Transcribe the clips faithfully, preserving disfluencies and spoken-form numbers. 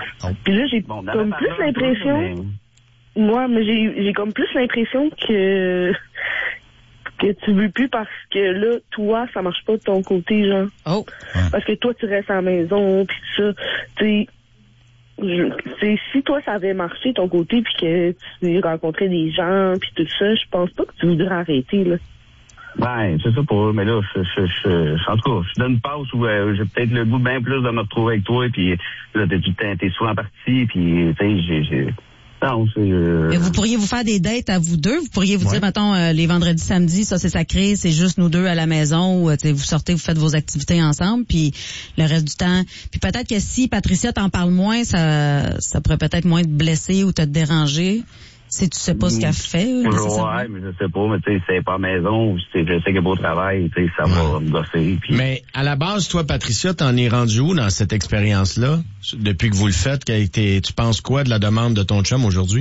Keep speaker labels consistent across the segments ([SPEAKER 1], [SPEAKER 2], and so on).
[SPEAKER 1] Oh.
[SPEAKER 2] Puis là, j'ai
[SPEAKER 3] Bon,
[SPEAKER 2] comme plus l'impression...
[SPEAKER 3] Mais...
[SPEAKER 2] Moi, mais j'ai, j'ai comme plus l'impression que... que tu veux plus parce que là, toi, ça marche pas de ton côté, genre.
[SPEAKER 4] Oh.
[SPEAKER 1] Ouais.
[SPEAKER 2] Parce que toi, tu restes à la maison, puis tout ça. Tu sais, je- c'est si toi, ça avait marché ton côté, puis que tu rencontrais des gens, puis tout ça, je pense pas que tu voudrais arrêter, là.
[SPEAKER 3] Ben, c'est ça pour eux, mais là, je, je, je, en tout cas, je donne une pause où euh, j'ai peut-être le goût bien plus de me retrouver avec toi, puis là, t'es, t'es, t'es souvent parti, puis tu sais, j'ai, j'ai... Non, c'est... Euh...
[SPEAKER 4] Mais vous pourriez vous faire des dates à vous deux. Vous pourriez vous
[SPEAKER 1] Ouais.
[SPEAKER 4] dire, mettons, euh, les vendredis, samedis, ça c'est sacré, c'est juste nous deux à la maison, ou euh, vous sortez, vous faites vos activités ensemble, puis le reste du temps. Puis peut-être que si Patricia t'en parle moins, ça ça pourrait peut-être moins te blesser ou te déranger. Si tu sais pas ce qu'elle fait, nécessairement.
[SPEAKER 3] Ouais, mais je sais pas, mais tu sais, c'est pas à la maison, c'est, je sais qu'il y a beau travail, tu sais, ça va me gosser. Puis...
[SPEAKER 5] Mais à la base, toi, Patricia, t'en es rendu où dans cette expérience-là? Depuis que vous le faites, qu'a été, tu penses quoi de la demande de ton chum aujourd'hui?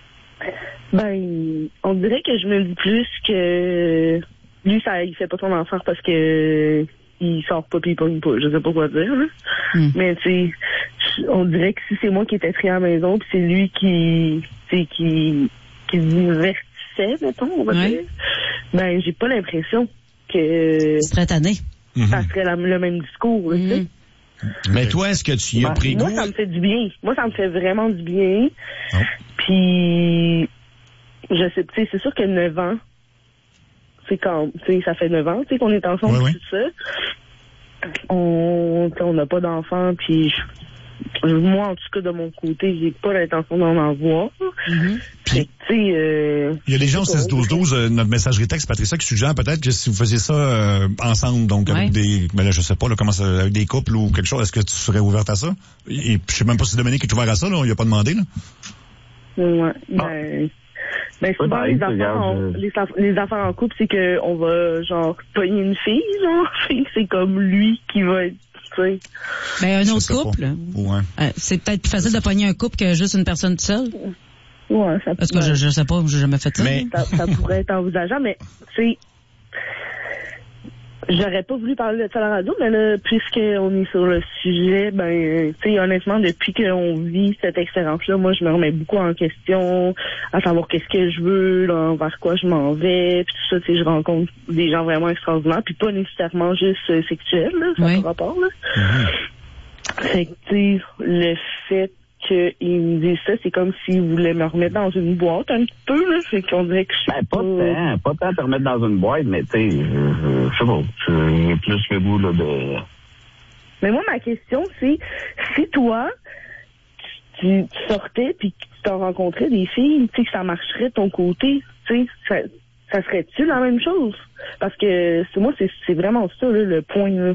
[SPEAKER 2] Ben, on dirait que je me dis plus que lui, ça, il fait pas son enfant parce que il sort pas pis il pogne pas. Je sais pas quoi dire, là.
[SPEAKER 4] Mm.
[SPEAKER 2] Mais tu sais, on dirait que si c'est moi qui étais pris à la maison, puis c'est lui qui, tu sais, qui, qui se divertissait, mettons, on va
[SPEAKER 4] Ouais.
[SPEAKER 2] dire. Ben, j'ai pas l'impression que
[SPEAKER 4] Tu serais tanné.
[SPEAKER 2] ça serait la- le même discours, là, tu sais.
[SPEAKER 4] Mm.
[SPEAKER 5] Mais toi, est-ce que tu y as
[SPEAKER 3] Ben,
[SPEAKER 5] pris
[SPEAKER 2] Moi,
[SPEAKER 5] goût?
[SPEAKER 2] ça me fait du bien. Moi, ça me fait vraiment du bien.
[SPEAKER 1] Oh.
[SPEAKER 2] Puis, je sais, tu sais, c'est sûr que neuf ans, c'est quand, tu sais, ça fait neuf ans, tu sais, qu'on est ensemble,
[SPEAKER 1] Ouais,
[SPEAKER 2] pis tout ça. On, tu sais, on n'a pas d'enfants, puis je- moi, en tout cas, de mon côté, j'ai pas l'intention d'en avoir.
[SPEAKER 4] Mhm.
[SPEAKER 2] Fait que, tu sais, euh,
[SPEAKER 1] Il y a des gens au seize douze douze, euh, notre messagerie texte, Patricia, qui suggère peut-être que si vous faisiez ça euh, ensemble, donc avec
[SPEAKER 4] Ouais.
[SPEAKER 1] des, ben là, je sais pas, là, comment ça, avec des couples ou quelque chose, est-ce que tu serais ouverte à ça? Et, et je sais même pas si Dominique est ouvert à ça, là, on lui a pas demandé, là.
[SPEAKER 2] ouais, ben, ben souvent,
[SPEAKER 3] Ouais,
[SPEAKER 2] les
[SPEAKER 3] ben,
[SPEAKER 2] affaires, en,
[SPEAKER 3] regarde, je-
[SPEAKER 2] les, aff- les affaires en couple, c'est que on va, genre, pogner une fille, genre, Fait que c'est comme lui qui va être, tu sais.
[SPEAKER 4] Ben, un
[SPEAKER 1] Je
[SPEAKER 4] autre
[SPEAKER 1] sais pas.
[SPEAKER 4] couple.
[SPEAKER 1] Ouais.
[SPEAKER 4] Euh, c'est peut-être plus facile de pogner un couple que juste une personne toute seule.
[SPEAKER 2] Ouais, ça
[SPEAKER 4] Parce que
[SPEAKER 2] pourrait-
[SPEAKER 4] je, je sais pas, j'ai jamais fait ça.
[SPEAKER 5] Mais-
[SPEAKER 2] ça, ça pourrait être envisageable, mais tu sais, j'aurais pas voulu parler de ça à la radio, mais là, puisqu'on est sur le sujet, ben, euh, tu sais, honnêtement, depuis qu'on vit cette expérience-là, moi, je me remets beaucoup en question, à savoir qu'est-ce que je veux, là, vers quoi je m'en vais, puis tout ça, tu sais, je rencontre des gens vraiment extraordinaires, puis pas nécessairement juste euh, sexuels, là, ça
[SPEAKER 4] Oui.
[SPEAKER 2] n'a pas rapport, là. Fait que, tu sais, le fait qu'ils me disent ça, c'est comme s'ils voulaient me remettre dans une boîte un petit peu, là. Fait qu'on dirait que je suis
[SPEAKER 3] Ben, pas tant, pas tant te remettre dans une boîte, mais tu sais, je, je, je sais pas, j'ai plus le goût, là, de...
[SPEAKER 2] Mais moi, ma question, c'est, si toi, tu, tu sortais puis que tu t'en rencontrais des filles, tu sais, que ça marcherait de ton côté, tu sais, ça, ça serait-tu la même chose? Parce que, c'est moi, c'est, c'est vraiment ça, là, le point, là.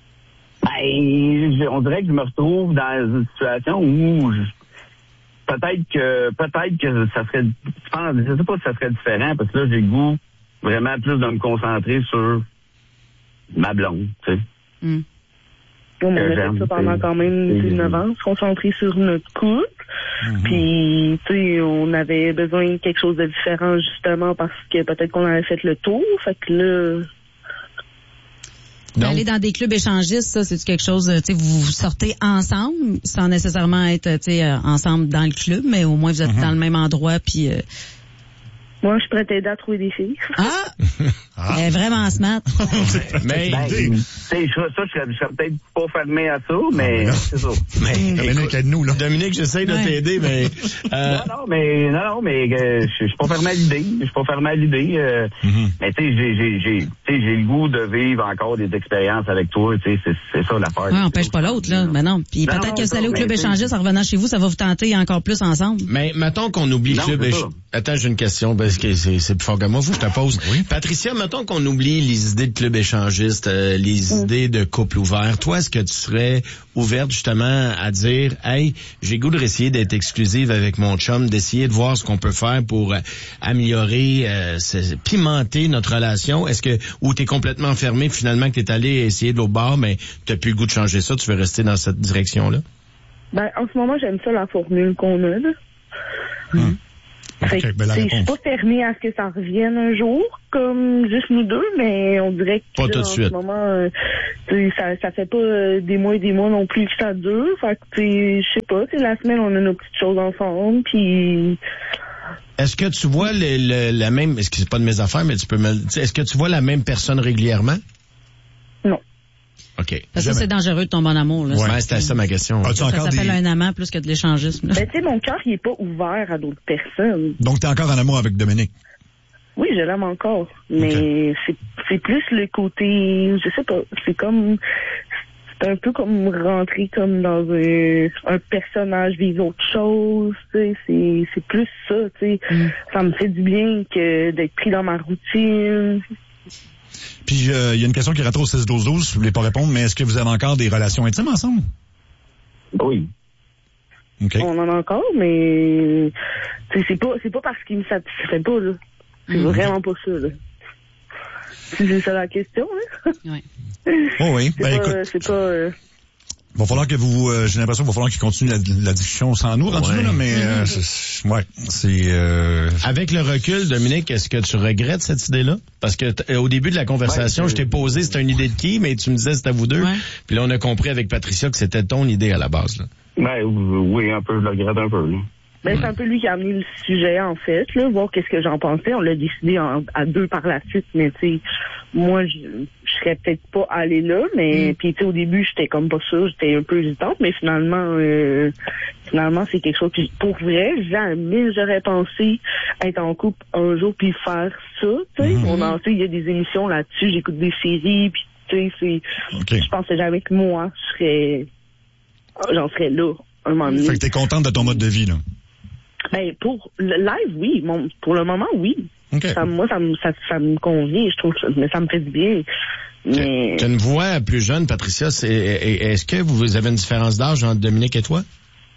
[SPEAKER 3] Ben, je- on dirait que je me retrouve dans une situation où je- peut-être que peut-être que ça serait, je pense, je sais pas si ça serait différent, parce que là, j'ai le goût vraiment plus de me concentrer sur ma blonde, tu sais.
[SPEAKER 4] Mm.
[SPEAKER 2] On
[SPEAKER 3] Que
[SPEAKER 2] a fait
[SPEAKER 3] j'aime,
[SPEAKER 2] ça pendant
[SPEAKER 3] c'est-
[SPEAKER 2] quand même
[SPEAKER 3] c'est-
[SPEAKER 2] neuf ans, se concentrer sur notre couple. Puis, tu sais, on avait besoin de quelque chose de différent, justement, parce que peut-être qu'on avait fait le tour. Fait que là...
[SPEAKER 5] Donc,
[SPEAKER 4] Aller dans des clubs échangistes, ça, c'est quelque chose, euh, tu sais, vous vous sortez ensemble, sans nécessairement être, tu sais, euh, ensemble dans le club, mais au moins vous êtes dans le même endroit, puis... euh,
[SPEAKER 2] Moi, je pourrais t'aider à trouver des filles.
[SPEAKER 4] Ah!
[SPEAKER 1] Ah.
[SPEAKER 4] Elle est vraiment smart.
[SPEAKER 5] mais,
[SPEAKER 3] Ben,
[SPEAKER 1] idée.
[SPEAKER 3] tu sais, je- ça, je serais, je serais peut-être pas fermé à ça, mais
[SPEAKER 1] non.
[SPEAKER 3] c'est ça.
[SPEAKER 5] mais,
[SPEAKER 1] Dominique, aide-nous, là.
[SPEAKER 5] Dominique, j'essaie de
[SPEAKER 4] Ouais.
[SPEAKER 5] t'aider, mais... euh,
[SPEAKER 3] Non, non, mais non, non, mais euh, je je suis pas fermé à l'idée. Je suis pas fermé à l'idée. euh,
[SPEAKER 1] Mhm.
[SPEAKER 3] Mais tu sais, j'ai, j'ai, j'ai, tu sais, j'ai le goût de vivre encore des expériences avec toi. Tu sais, c'est, c'est ça l'affaire.
[SPEAKER 4] Ouais, on empêche pas l'autre, là. Mais non. Puis
[SPEAKER 3] Non,
[SPEAKER 4] peut-être que
[SPEAKER 3] non,
[SPEAKER 4] si aller au
[SPEAKER 3] mais
[SPEAKER 4] club
[SPEAKER 3] tu sais-
[SPEAKER 4] échangiste en revenant chez vous, ça va vous tenter encore plus ensemble.
[SPEAKER 5] Mais mettons qu'on oublie
[SPEAKER 3] Non,
[SPEAKER 5] club
[SPEAKER 3] c'est
[SPEAKER 5] éch-
[SPEAKER 3] ça.
[SPEAKER 5] Attends, j'ai une question parce que c'est, c'est plus fort que moi. Vous, je te pose.
[SPEAKER 1] Oui.
[SPEAKER 5] Patricia, mettons qu'on oublie les idées de club échangiste, euh, les idées de couple ouvert. Toi, est-ce que tu serais ouverte justement à dire, hey, j'ai goût de essayer d'être exclusive avec mon chum, d'essayer de voir ce qu'on peut faire pour euh, améliorer, euh, ce- pimenter notre relation. Est-ce que ou t'es complètement fermé finalement que t'es allé essayer de l'autre bord, mais t'as plus le goût de changer ça, tu veux rester dans cette direction-là?
[SPEAKER 2] Ben, en ce moment, j'aime ça, la formule qu'on a, là.
[SPEAKER 1] OK.
[SPEAKER 2] Fait
[SPEAKER 1] OK,
[SPEAKER 2] que,
[SPEAKER 1] ben la
[SPEAKER 2] tu sais, je suis
[SPEAKER 1] réponse.
[SPEAKER 2] pas fermée à ce que ça revienne un jour, comme juste nous deux, mais on dirait que
[SPEAKER 5] Pas
[SPEAKER 2] là,
[SPEAKER 5] tout de
[SPEAKER 2] en
[SPEAKER 5] suite.
[SPEAKER 2] ce moment, euh, tu sais, ça, ça fait pas euh, des mois et des mois non plus que ça dure. Fait que, tu sais, je sais pas, tu sais, la semaine, on a nos petites choses ensemble, puis...
[SPEAKER 5] Est-ce que tu vois le, le- la même, est-ce que c'est pas de mes affaires, mais tu peux me, tu sais, est-ce que tu vois la même personne régulièrement?
[SPEAKER 2] Non.
[SPEAKER 5] OK.
[SPEAKER 4] Parce que ça, c'est dangereux de tomber en amour. Là.
[SPEAKER 5] Ouais,
[SPEAKER 4] Ça,
[SPEAKER 5] c'était ça ma question.
[SPEAKER 1] As-tu
[SPEAKER 4] ça
[SPEAKER 1] encore
[SPEAKER 4] s'appelle
[SPEAKER 1] des...
[SPEAKER 4] un amant plus que de l'échangisme. là.
[SPEAKER 2] Ben, tu sais, mon cœur, il est pas ouvert à d'autres personnes.
[SPEAKER 1] Donc, t'es encore en amour avec Dominique?
[SPEAKER 2] Oui, je l'aime encore, mais c'est c'est plus le côté, je sais pas, c'est comme, c'est un peu comme rentrer comme dans un, un personnage, vivre autre chose, tu sais, c'est c'est plus ça, tu sais.
[SPEAKER 4] Mm.
[SPEAKER 2] Ça me fait du bien que d'être pris dans ma routine.
[SPEAKER 1] Puis, euh, il y a une question qui rentre au six douze douze, je voulais pas répondre, mais est-ce que vous avez encore des relations intimes ensemble?
[SPEAKER 3] Oui.
[SPEAKER 1] OK.
[SPEAKER 2] On en a encore, mais tu sais, c'est pas c'est pas parce qu'il me satisfait pas, là. C'est
[SPEAKER 4] Mm.
[SPEAKER 2] vraiment pas ça, là. Si c'est ça la question, hein?
[SPEAKER 4] Ouais.
[SPEAKER 1] Oh oui.
[SPEAKER 2] C'est
[SPEAKER 1] Ben,
[SPEAKER 2] pas,
[SPEAKER 1] écoute,
[SPEAKER 2] c'est pas, euh,
[SPEAKER 1] il va falloir que vous, euh, j'ai l'impression qu'il va falloir qu'il continue la, la discussion sans nous, rendu
[SPEAKER 5] Ouais.
[SPEAKER 1] là, là, mais, euh, c'est, ouais, c'est, euh,
[SPEAKER 5] Avec le recul, Dominique, est-ce que tu regrettes cette idée-là? Parce que t- au début de la conversation,
[SPEAKER 3] Ouais,
[SPEAKER 5] je t'ai posé, c'était une idée de qui, mais tu me disais c'était à vous deux.
[SPEAKER 4] Ouais.
[SPEAKER 5] Puis là, on a compris avec Patricia que c'était ton idée à la base. Là.
[SPEAKER 3] Ben, oui, un peu, je le regrette un peu, là.
[SPEAKER 2] Ben, c'est un peu lui qui a amené le sujet, en fait, là, voir qu'est-ce que j'en pensais. On l'a décidé en- à deux par la suite, mais tu sais, moi, je, je serais peut-être pas allée là, mais puis tu sais, au début, j'étais comme pas sûre, j'étais un peu hésitante, mais finalement, euh, finalement, c'est quelque chose qui, pour vrai, jamais j'aurais pensé être en couple un jour puis faire ça, tu sais. On en sait, il y a des émissions là-dessus, j'écoute des séries, puis tu sais, c'est,
[SPEAKER 1] OK.
[SPEAKER 2] je pensais jamais que moi, je serais, j'en serais là, un moment donné.
[SPEAKER 1] fait que t'es contente de ton mode de vie, là.
[SPEAKER 2] Ben, pour le live, oui. Mon, pour le moment, oui.
[SPEAKER 1] OK.
[SPEAKER 2] Ça, moi, ça me, ça, ça me convient, je trouve, ça, mais ça me fait du bien. Mais,
[SPEAKER 5] Tu as une voix plus jeune, Patricia. C'est, est-ce que vous avez une différence d'âge entre Dominique et toi?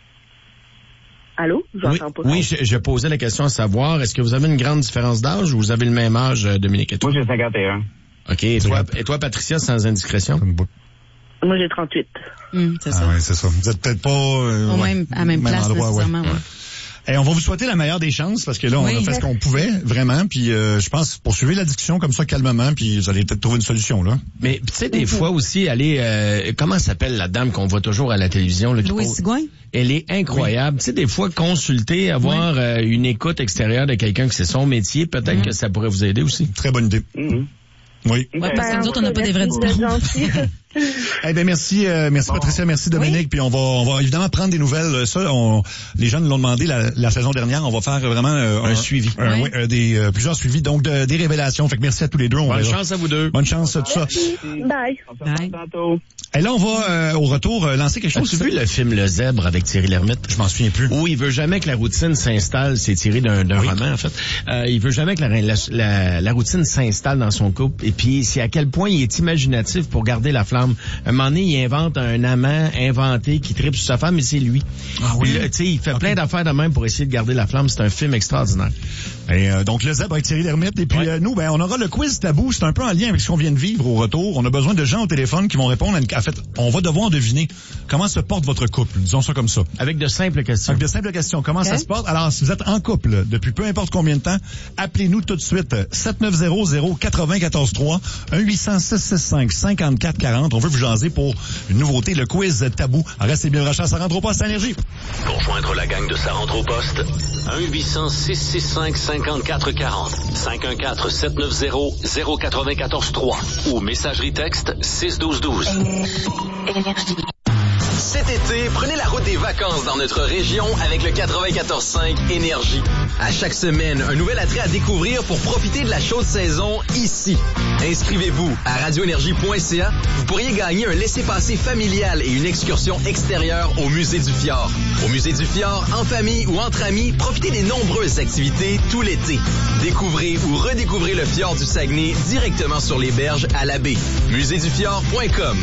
[SPEAKER 2] allô?
[SPEAKER 5] Oui,
[SPEAKER 2] J'entends pas.
[SPEAKER 5] oui je, je posais la question à savoir, est-ce que vous avez une grande différence d'âge ou vous avez le même âge, euh, Dominique et toi?
[SPEAKER 3] Moi, j'ai cinquante et un.
[SPEAKER 5] OK. Et toi, et toi, Patricia, sans indiscrétion?
[SPEAKER 2] Moi, j'ai trente-huit.
[SPEAKER 4] Hum, c'est
[SPEAKER 1] Ah
[SPEAKER 4] ça.
[SPEAKER 1] ouais, c'est ça. Vous êtes peut-être pas, euh,
[SPEAKER 4] Au
[SPEAKER 1] ouais,
[SPEAKER 4] même, à la même, place,
[SPEAKER 1] endroit, ouais.
[SPEAKER 4] nécessairement. Ouais.
[SPEAKER 1] Et on va vous souhaiter la meilleure des chances parce que là, on
[SPEAKER 4] Oui.
[SPEAKER 1] a fait ce qu'on pouvait, vraiment. Puis euh, je pense poursuivre la discussion comme ça calmement, puis vous allez peut-être trouver une solution, là.
[SPEAKER 5] Mais tu sais, des fois aussi, aller, euh, comment s'appelle la dame qu'on voit toujours à la télévision? Là, qui
[SPEAKER 4] Louis
[SPEAKER 5] pose-
[SPEAKER 4] Sigouin?
[SPEAKER 5] Elle est incroyable. Tu sais, des fois, consulter, avoir euh, une écoute extérieure de quelqu'un que c'est son métier, peut-être que ça pourrait vous aider aussi.
[SPEAKER 1] Très bonne idée.
[SPEAKER 3] Mhm.
[SPEAKER 1] Oui.
[SPEAKER 4] Ouais, parce que nous autres, on n'a pas des vrais
[SPEAKER 2] Vous êtes
[SPEAKER 4] diplômes.
[SPEAKER 2] gentils.
[SPEAKER 1] Eh ben merci, euh, merci Patricia, merci Dominique. Puis on va, on va évidemment prendre des nouvelles. Ça, on, les jeunes l'ont demandé la, la saison dernière. On va faire vraiment euh,
[SPEAKER 5] Un suivi.
[SPEAKER 1] un-
[SPEAKER 4] Ouais.
[SPEAKER 1] oui, euh, des euh, plusieurs suivis, donc de- des révélations. Fait que merci à tous les deux. On
[SPEAKER 5] Bonne
[SPEAKER 1] verra.
[SPEAKER 5] chance à vous deux.
[SPEAKER 1] Bonne chance, tout ça.
[SPEAKER 2] Bye.
[SPEAKER 3] On se reparle
[SPEAKER 4] Bye.
[SPEAKER 3] tantôt.
[SPEAKER 1] Et là, on va euh, au retour euh, lancer quelque chose.
[SPEAKER 5] As-tu vu le film Le Zèbre avec Thierry Lhermitte?
[SPEAKER 1] Je m'en souviens plus.
[SPEAKER 5] Où il veut jamais que la routine s'installe, c'est tiré d'un, d'un roman en fait. Euh, il veut jamais que la, la, la, la routine s'installe dans son couple. Et puis c'est à quel point il est imaginatif pour garder la flamme. Un moment donné, il invente un amant inventé qui tripe sur sa femme, mais c'est lui.
[SPEAKER 1] Ah oui?
[SPEAKER 5] Puis là, tu sais, il fait
[SPEAKER 1] Ok.
[SPEAKER 5] plein d'affaires de même pour essayer de garder la flamme. C'est un film extraordinaire.
[SPEAKER 1] Et euh, donc le zèbre avec Thierry Lhermitte. Et puis
[SPEAKER 5] Ouais.
[SPEAKER 1] euh, nous, ben on aura le quiz tabou. C'est un peu en lien avec ce qu'on vient de vivre au retour. On a besoin de gens au téléphone qui vont répondre à une... En fait, on va devoir deviner comment se porte votre couple. Disons ça comme ça.
[SPEAKER 5] Avec de simples questions.
[SPEAKER 1] Avec de simples questions. Comment
[SPEAKER 4] Ok.
[SPEAKER 1] ça se porte? Alors, si vous êtes en couple depuis peu importe combien de temps, appelez-nous tout de suite. sept neuf zéro zéro neuf quatre trois un huit cents six six cinq cinquante-quatre quarante. On veut vous jaser pour une nouveauté, le quiz tabou. Alors, restez bien branchés, ça rentre au poste à Énergie.
[SPEAKER 6] Pour joindre la gang de Ça rentre au poste, un huit cents six six cinq cinquante-quatre quarante, cinq un quatre sept neuf zéro zéro neuf quatre trois ou messagerie texte six douze douze. Cet été, prenez la route des vacances dans notre région avec le quatre-vingt-quatorze cinq Énergie. À chaque semaine, un nouvel attrait à découvrir pour profiter de la chaude saison ici. Inscrivez-vous à radio énergie point c a. Vous pourriez gagner un laissez-passer familial et une excursion extérieure au Musée du Fjord. Au Musée du Fjord, en famille ou entre amis, profitez des nombreuses activités tout l'été. Découvrez ou redécouvrez le fjord du Saguenay directement sur les berges à la baie. musée du fjord point com.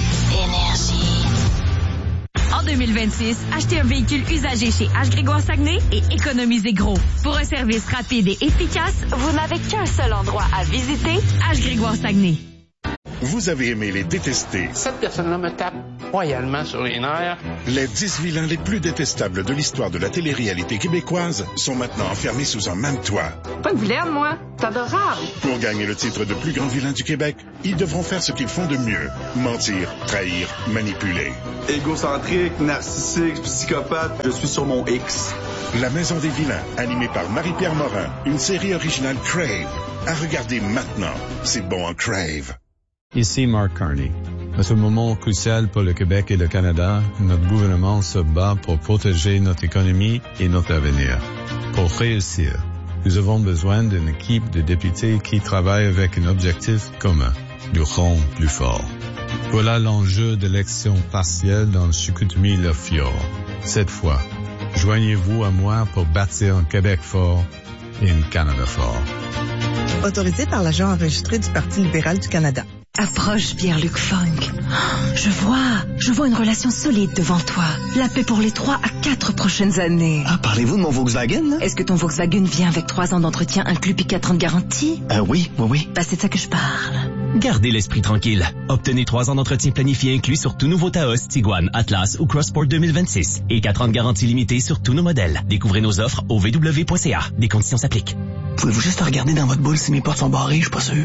[SPEAKER 7] En deux mille vingt-six, achetez un véhicule usagé chez H. Grégoire Saguenay et économisez gros. Pour un service rapide et efficace, vous n'avez qu'un seul endroit à visiter, H. Grégoire Saguenay.
[SPEAKER 8] Vous avez aimé les détester.
[SPEAKER 9] Cette personne-là me tape
[SPEAKER 8] royalement sur les nerfs.
[SPEAKER 9] Les dix vilains les plus détestables de l'histoire de la télé-réalité québécoise sont maintenant enfermés sous un même toit.
[SPEAKER 10] Pas une vilaine, moi. C'est adorable.
[SPEAKER 9] Pour gagner le titre de plus grand vilain du Québec, ils devront faire ce qu'ils font de mieux. Mentir, trahir, manipuler.
[SPEAKER 11] Égocentrique, narcissique, psychopathe, je suis sur mon X.
[SPEAKER 9] La Maison des vilains, animée par Marie-Pierre Morin, une série originale Crave. À regarder maintenant. C'est bon en Crave.
[SPEAKER 12] Ici Mark Carney. À ce moment crucial pour le Québec et le Canada, notre gouvernement se bat pour protéger notre économie et notre avenir. Pour réussir, nous avons besoin d'une équipe de députés qui travaille avec un objectif commun, nous rendre plus forts. Voilà l'enjeu de l'élection partielle dans le Chicoutimi-Le Fjord. Cette fois, joignez-vous à moi pour bâtir un Québec fort et un Canada fort.
[SPEAKER 13] Autorisé par l'agent enregistré du Parti libéral du Canada.
[SPEAKER 14] Approche, Pierre-Luc Funk. Je vois, je vois une relation solide devant toi. La paix pour les trois à quatre prochaines années.
[SPEAKER 15] Ah, parlez-vous de mon Volkswagen?
[SPEAKER 14] Est-ce que ton Volkswagen vient avec trois ans d'entretien inclus puis quatre ans de garantie?
[SPEAKER 15] Euh, oui, oui, oui.
[SPEAKER 14] Bah, c'est de ça que je parle.
[SPEAKER 16] Gardez l'esprit tranquille. Obtenez trois ans d'entretien planifié inclus sur tout nouveau Taos, Tiguan, Atlas ou Crossport deux mille vingt-six et quatre ans de garantie limitée sur tous nos modèles. Découvrez nos offres au v w point c a. Des conditions s'appliquent.
[SPEAKER 15] Pouvez-vous juste regarder dans votre boule si mes portes sont barrées? Je suis pas sûr.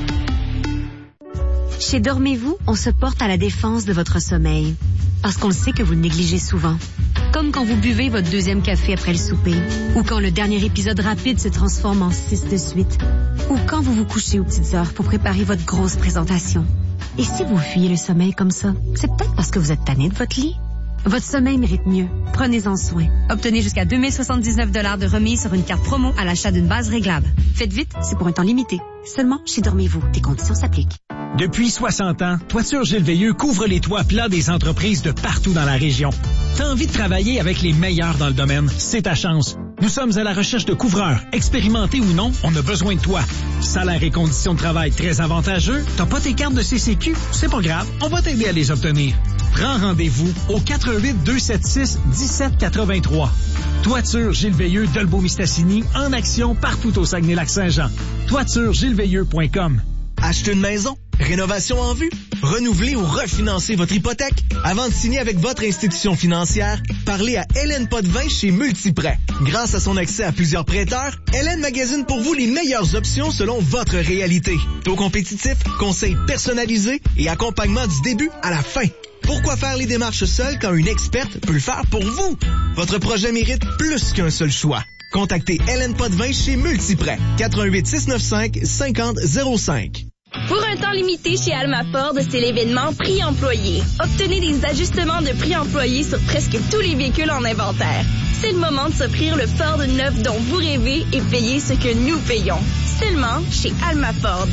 [SPEAKER 17] Chez Dormez-vous, on se porte à la défense de votre sommeil. Parce qu'on le sait que vous le négligez souvent. Comme quand vous buvez votre deuxième café après le souper. Ou quand le dernier épisode rapide se transforme en six de suite. Ou quand vous vous couchez aux petites heures pour préparer votre grosse présentation. Et si vous fuyez le sommeil comme ça, c'est peut-être parce que vous êtes tanné de votre lit. Votre sommeil mérite mieux. Prenez-en soin. Obtenez jusqu'à deux mille soixante-dix-neuf dollars de remise sur une carte promo à l'achat d'une base réglable. Faites vite, c'est pour un temps limité. Seulement chez Dormez-vous. Des conditions s'appliquent.
[SPEAKER 18] Depuis soixante ans, Toiture Gilles Veilleux couvre les toits plats des entreprises de partout dans la région. T'as envie de travailler avec les meilleurs dans le domaine? C'est ta chance. Nous sommes à la recherche de couvreurs. Expérimentés ou non, on a besoin de toi. Salaire et conditions de travail très avantageux. T'as pas tes cartes de C C Q? C'est pas grave, on va t'aider à les obtenir. Prends rendez-vous au quatre un huit, deux sept six, un sept huit trois. Toiture Gilles Veilleux d'Olbeau-Mistassini en action partout au Saguenay-Lac-Saint-Jean. toiture gilles veilleux point com.
[SPEAKER 19] Acheter une maison? Rénovation en vue? Renouveler ou refinancer votre hypothèque? Avant de signer avec votre institution financière, parlez à Hélène Potvin chez Multiprêt. Grâce à son accès à plusieurs prêteurs, Hélène magasine pour vous les meilleures options selon votre réalité. Taux compétitifs, conseils personnalisés et accompagnement du début à la fin. Pourquoi faire les démarches seule quand une experte peut le faire pour vous? Votre projet mérite plus qu'un seul choix. Contactez Hélène Potvin chez Multiprêt. quatre un huit, six neuf cinq, cinq zéro zéro cinq.
[SPEAKER 20] Pour un temps limité chez Alma Ford, c'est l'événement Prix Employé. Obtenez des ajustements de prix employés sur presque tous les véhicules en inventaire. C'est le moment de s'offrir le Ford neuf dont vous rêvez et payer ce que nous payons. Seulement chez Alma Ford.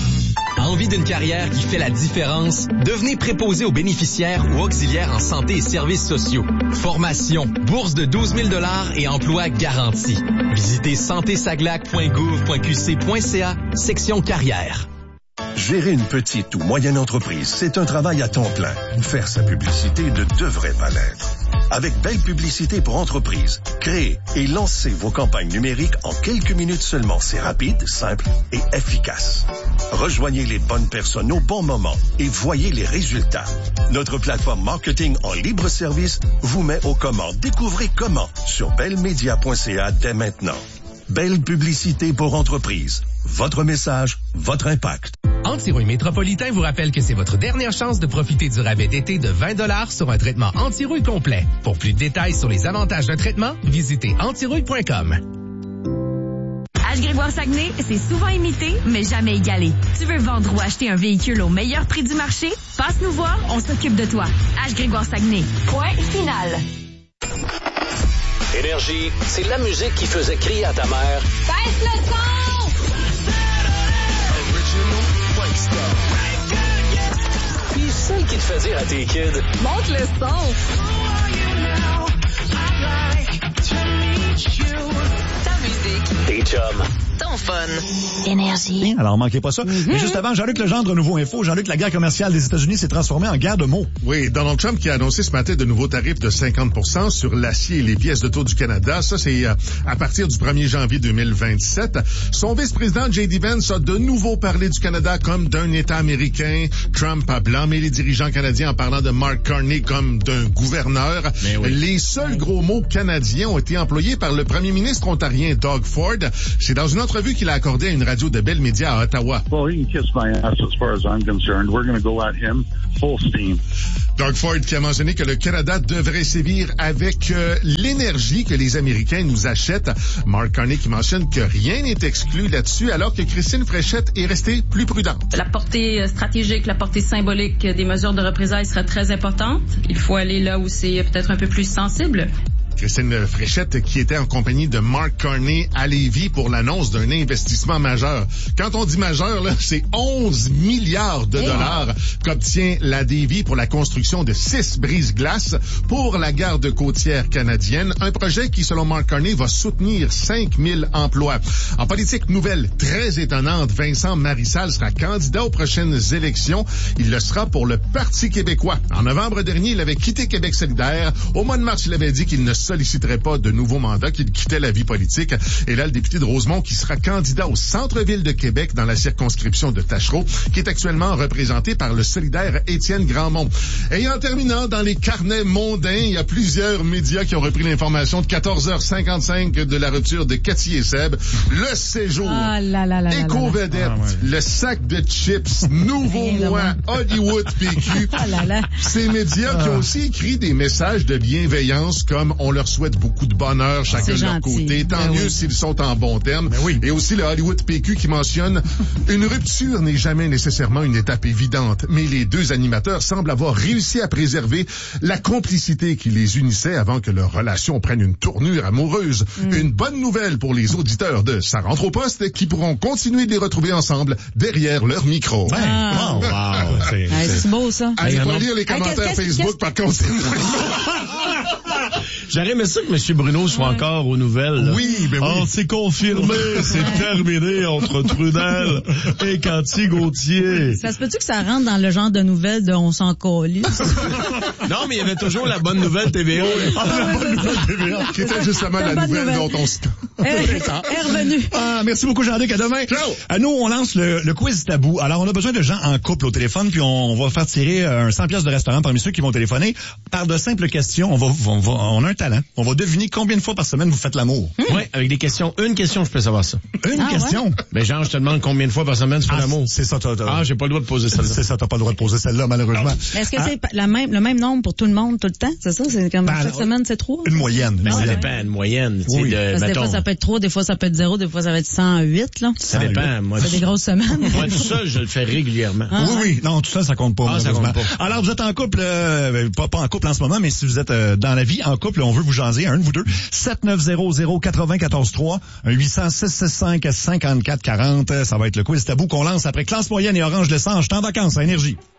[SPEAKER 6] Envie d'une carrière qui fait la différence? Devenez préposé aux bénéficiaires ou auxiliaires en santé et services sociaux. Formation, bourse de douze mille dollars et emploi garanti. Visitez santé saglac point gouv point q c point c a, section carrière.
[SPEAKER 21] Gérer une petite ou moyenne entreprise, c'est un travail à temps plein. Faire sa publicité ne devrait pas l'être. Avec Belle Publicité pour entreprise, créez et lancez vos campagnes numériques en quelques minutes seulement. C'est rapide, simple et efficace. Rejoignez les bonnes personnes au bon moment et voyez les résultats. Notre plateforme marketing en libre service vous met aux commandes. Découvrez comment sur belle media point c a dès maintenant. Belle Publicité pour entreprise. Votre message, votre impact.
[SPEAKER 22] Antirouille Métropolitain vous rappelle que c'est votre dernière chance de profiter du rabais d'été de vingt dollars sur un traitement anti-rouille complet. Pour plus de détails sur les avantages d'un traitement, visitez antirouille point com.
[SPEAKER 7] H. Grégoire Saguenay, c'est souvent imité, mais jamais égalé. Tu veux vendre ou acheter un véhicule au meilleur prix du marché? Passe nous voir, on s'occupe de toi. H. Grégoire Saguenay. Point final.
[SPEAKER 6] Énergie, c'est la musique qui faisait crier à ta mère.
[SPEAKER 20] Baisse le son!
[SPEAKER 6] Puis celle qui te fait dire à tes kids,
[SPEAKER 20] monte le son! Ta musique.
[SPEAKER 6] Tes chums.
[SPEAKER 20] Ton
[SPEAKER 2] fun.
[SPEAKER 17] Énergie.
[SPEAKER 1] Alors, manquez pas ça. Mm-hmm. Mais juste avant, Jean-Luc Legendre, Nouveau Info. Jean-Luc, la guerre commerciale des États-Unis s'est transformée en guerre de mots.
[SPEAKER 8] Oui, Donald Trump qui a annoncé ce matin de nouveaux tarifs de cinquante pour cent sur l'acier et les pièces d'auto du Canada. Ça, c'est euh, à partir du premier janvier deux mille vingt-sept. Son vice-président, J D Vance, a de nouveau parlé du Canada comme d'un État américain. Trump a blâmé les dirigeants canadiens en parlant de Mark Carney comme d'un gouverneur. Oui. Les seuls gros mots canadiens ont été employés par le premier ministre ontarien Doug Ford. C'est dans une entrevue qu'il a accordée à une radio de Bell Media à Ottawa.
[SPEAKER 23] Well, he can kiss my ass as far as I'm concerned. We're going to go at him full steam.
[SPEAKER 8] Doug Ford qui a mentionné que le Canada devrait sévir avec euh, l'énergie que les Américains nous achètent. Mark Carney qui mentionne que rien n'est exclu là-dessus, alors que Christine Fréchette est restée plus prudente.
[SPEAKER 24] La portée stratégique, la portée symbolique des mesures de représailles sera très importante. Il faut aller là où c'est peut-être un peu plus sensible.
[SPEAKER 8] Christine Fréchette qui était en compagnie de Mark Carney à Lévis pour l'annonce d'un investissement majeur. Quand on dit majeur, là, c'est onze milliards de dollars qu'obtient la Davie pour la construction de six brises-glaces pour la garde côtière canadienne. Un projet qui, selon Mark Carney, va soutenir cinq mille emplois. En politique, nouvelle très étonnante, Vincent Marissal sera candidat aux prochaines élections. Il le sera pour le Parti québécois. En novembre dernier, il avait quitté Québec solidaire. Au mois de mars, il avait dit qu'il ne solliciterait pas de nouveaux mandats, qu'il quittait la vie politique. Et là, le député de Rosemont qui sera candidat au centre-ville de Québec dans la circonscription de Tachereau, qui est actuellement représenté par le solidaire Étienne Grandmont. Et en terminant, dans les carnets mondains, il y a plusieurs médias qui ont repris l'information de quatorze heures cinquante-cinq de la rupture de Cathy et Seb. Le séjour,
[SPEAKER 4] ah, là, là, là,
[SPEAKER 8] Éco-Vedette, ah, ouais. Le sac de chips, Nouveau Mois, Hollywood P Q.
[SPEAKER 4] Ah, là, là.
[SPEAKER 8] Ces médias ah. qui ont aussi écrit des messages de bienveillance comme on leur souhaite beaucoup de bonheur, chacun de leur côté. Tant ben mieux oui. s'ils sont en bons termes. Ben oui. Et aussi le Hollywood P Q qui mentionne une rupture n'est jamais nécessairement une étape évidente, mais les deux animateurs semblent avoir réussi à préserver la complicité qui les unissait avant que leur relation prenne une tournure amoureuse. Mm. Une bonne nouvelle pour les auditeurs de Ça rentre au poste qui pourront continuer de les retrouver ensemble derrière leur micro.
[SPEAKER 4] Ah.
[SPEAKER 1] Wow, wow.
[SPEAKER 4] C'est, ah, c'est beau ça.
[SPEAKER 8] Allez pas lire les commentaires hey, Facebook par contre.
[SPEAKER 5] J'aurais aimé ça que M. Bruno soit ouais. encore aux nouvelles. Là.
[SPEAKER 1] Oui, ben oui.
[SPEAKER 5] Oh, c'est confirmé, c'est terminé entre Trudel et Cathy Gauthier.
[SPEAKER 4] Ça se peut-tu que ça rentre dans le genre de nouvelles de on s'en calisse?
[SPEAKER 5] Non, mais il y avait toujours la bonne nouvelle T V A.
[SPEAKER 8] Ah, la bonne nouvelle T V A, qui était justement la, la nouvelle, nouvelle dont on se...
[SPEAKER 4] est revenu.
[SPEAKER 1] Ah, merci beaucoup, Jean-Luc. À demain.
[SPEAKER 8] Ciao.
[SPEAKER 1] À nous, on lance le, le quiz tabou. Alors, on a besoin de gens en couple au téléphone, puis on, on va faire tirer un cent piastres de restaurant parmi ceux qui vont téléphoner. Par de simples questions, on va, on va, on a un talent. On va deviner combien de fois par semaine vous faites l'amour.
[SPEAKER 5] Mmh. Oui, avec des questions. Une question, je peux savoir ça.
[SPEAKER 1] Une ah, question? Ouais?
[SPEAKER 5] Ben, genre, je te demande combien de fois par semaine tu fais ah, l'amour.
[SPEAKER 1] C'est ça, t'as, t'as...
[SPEAKER 5] Ah, j'ai pas le droit de poser celle-là.
[SPEAKER 1] C'est ça, t'as pas le droit de poser celle-là, malheureusement.
[SPEAKER 4] Ah. Est-ce que ah. c'est la même, le même nombre pour tout le monde, tout le temps? C'est ça? C'est comme ben, chaque alors, semaine, c'est trois?
[SPEAKER 1] Une moyenne.
[SPEAKER 5] Mais
[SPEAKER 1] ah,
[SPEAKER 5] ça
[SPEAKER 1] ouais.
[SPEAKER 5] dépend, une moyenne.
[SPEAKER 1] Oui.
[SPEAKER 5] De,
[SPEAKER 4] Parce que des fois, ça peut être trois, des fois, ça peut être zéro, des fois, ça va être cent huit, là.
[SPEAKER 5] Ça dépend. Moi,
[SPEAKER 4] c'est des grosses semaines.
[SPEAKER 5] Moi, tout seul, je le fais régulièrement.
[SPEAKER 1] Ah, oui, oui. Non, tout ça, ça compte pas.
[SPEAKER 5] Ah, ça compte pas.
[SPEAKER 1] Alors, vous êtes en couple, euh, pas, pas en couple en ce moment, mais si vous êtes euh, dans la vie, en couple, on veut vous jaser, un de vous deux. sept neuf zéro zéro quatre vingt quatorze trois, un huit cents six six cinq cinquante-quatre quarante. Ça va être le quiz tabou qu'on lance après classe moyenne et orange l'essence. Je suis en vacances à Énergie.